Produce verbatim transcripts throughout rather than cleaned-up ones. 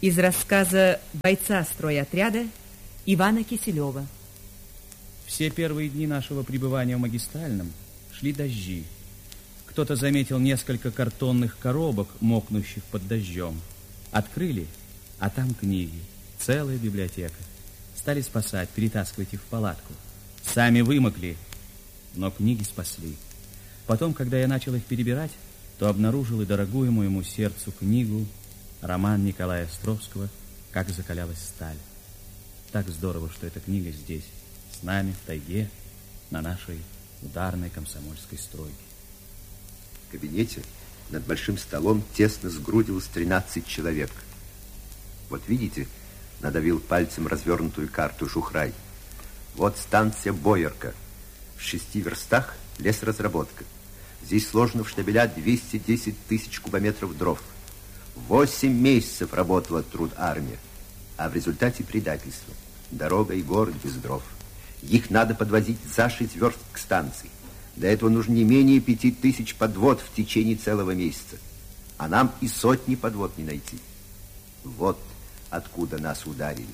Из рассказа бойца стройотряда Ивана Киселева. Все первые дни нашего пребывания в Магистральном шли дожди. Кто-то заметил несколько картонных коробок, мокнущих под дождем. Открыли, а там книги, целая библиотека. Стали спасать, перетаскивать их в палатку. Сами вымокли, но книги спасли. Потом, когда я начал их перебирать, то обнаружил и дорогую моему сердцу книгу, роман Николая Островского «Как закалялась сталь». Так здорово, что эта книга здесь, с нами, в тайге, на нашей ударной комсомольской стройке. В кабинете над большим столом тесно сгрудилось тринадцать человек. Вот видите, надавил пальцем развернутую карту Жухрай. Вот станция Боярка. В шести верстах лесразработка. Здесь сложено в штабеля двести десять тысяч кубометров дров. Восемь месяцев работала труд армия, а в результате предательство. Дорога и город без дров. Их надо подвозить за шесть верст к станции. Для этого нужно не менее пяти тысяч подвод в течение целого месяца. А нам и сотни подвод не найти. Вот откуда нас ударили.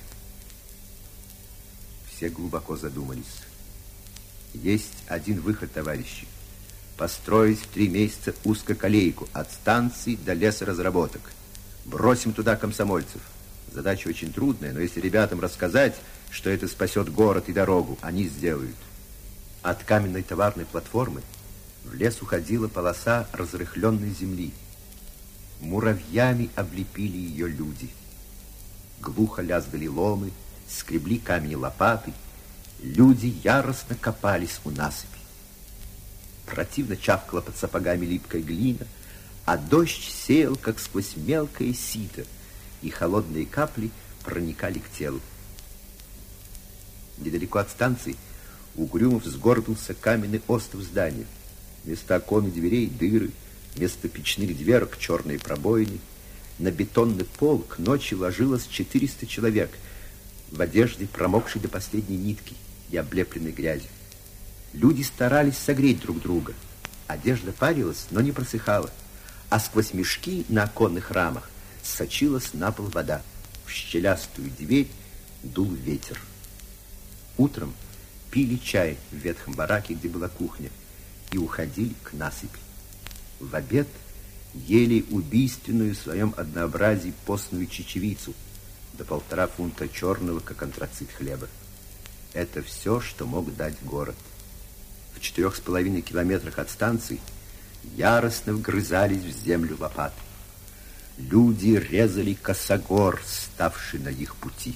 Все глубоко задумались. Есть один выход, товарищи. Построить в три месяца узкоколейку от станции до лесоразработок. Бросим туда комсомольцев. Задача очень трудная, но если ребятам рассказать, что это спасет город и дорогу, они сделают. От каменной товарной платформы в лес уходила полоса разрыхленной земли. Муравьями облепили ее люди. Глухо лязгали ломы, скребли камень лопатой. Люди яростно копались у насыпи. Противно чавкала под сапогами липкая глина, а дождь сеял, как сквозь мелкое сито, и холодные капли проникали к телу. Недалеко от станции угрюмо сгорбился каменный остов здания. Вместо окон и дверей дыры, вместо печных дверок черные пробоины. На бетонный пол к ночи ложилось четыреста человек в одежде, промокшей до последней нитки и облепленной грязью. Люди старались согреть друг друга. Одежда парилась, но не просыхала, а сквозь мешки на оконных рамах сочилась на пол вода. В щелястую дверь дул ветер. Утром пили чай в ветхом бараке, где была кухня, и уходили к насыпи. В обед ели убийственную в своем однообразии постную чечевицу до полтора фунта черного, как антрацит хлеба. Это все, что мог дать город. В четырех с половиной километрах от станции яростно вгрызались в землю лопаты. Люди резали косогор, ставший на их пути.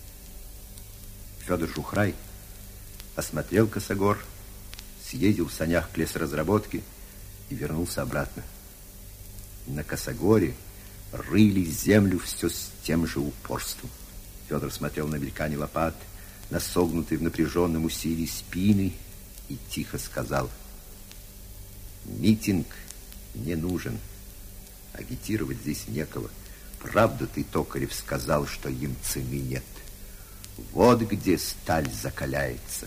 Федор Жухрай осмотрел косогор, съездил в санях к лесоразработке и вернулся обратно. На косогоре рыли землю все с тем же упорством. Федор смотрел на мелькание лопат, на согнутые в напряженном усилии спины и тихо сказал: митинг не нужен. Агитировать здесь некого. Правда ты, Токарев, сказал, что им цены нет. Вот где сталь закаляется.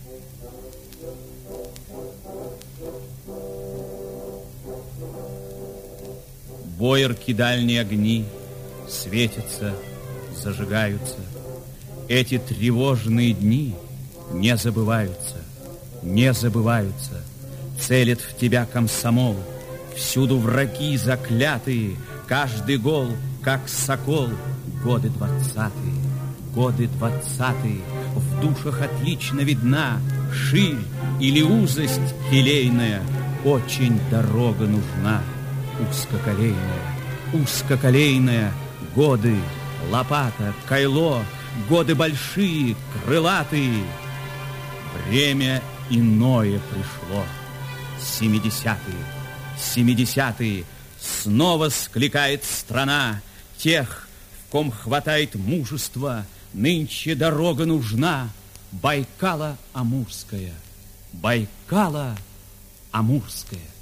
Боярки дальние огни светятся, зажигаются. Эти тревожные дни не забываются, не забываются. Целит в тебя комсомол, всюду враги заклятые, каждый гол, как сокол. Годы двадцатые, годы двадцатые, в душах отлично видна ширь или узость келейная. Очень дорога нужна, узкоколейная, узкоколейная. Годы, лопата, кайло, годы большие, крылатые. Время иное пришло. Семидесятые, семидесятые. Снова скликает страна тех, в ком хватает мужества. Нынче дорога нужна. Байкало-Амурская, Байкало-Амурская.